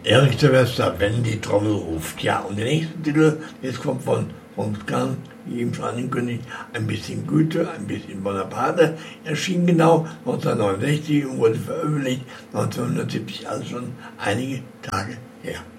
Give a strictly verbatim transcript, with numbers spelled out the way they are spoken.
Eric Silvester, wenn die Trommel ruft. Ja, und der nächste Titel, jetzt kommt von Wolfgang, wie eben schon angekündigt, ein bisschen Goethe, ein bisschen Bonaparte, erschien genau neunzehnhundertneunundsechzig und wurde veröffentlicht neunzehnhundertsiebzig, also schon einige Tage her.